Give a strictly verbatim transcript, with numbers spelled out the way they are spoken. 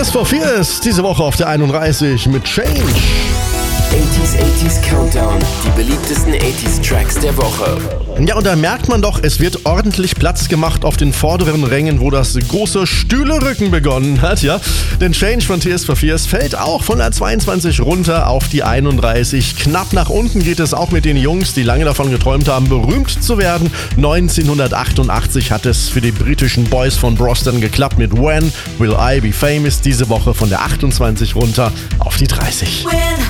Tears for Fears, diese Woche auf der einunddreißig mit Change. achtziger achtziger Countdown, die beliebtesten achtziger Tracks der Woche. Ja, und da merkt man doch, es wird ordentlich Platz gemacht auf den vorderen Rängen, wo das große Stühlerücken begonnen hat, ja. Denn Change von Tears for Fears fällt auch von der zweiundzwanzig runter auf die einunddreißig. Knapp nach unten geht es auch mit den Jungs, die lange davon geträumt haben, berühmt zu werden. neunzehnhundertachtundachtzig hat es für die britischen Boys von Boston geklappt mit When Will I Be Famous, diese Woche von der achtundzwanzig runter auf die dreißig. When